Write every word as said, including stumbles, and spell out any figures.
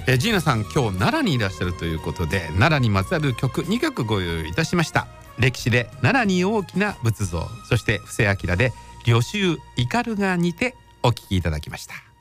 えー、ジーナさん今日奈良にいらっしゃるということで、奈良にまつわる曲にきょくご用意いたしました。歴史で奈良に大きな仏像、そして布施明で旅愁斑が似てお聴きいただきました。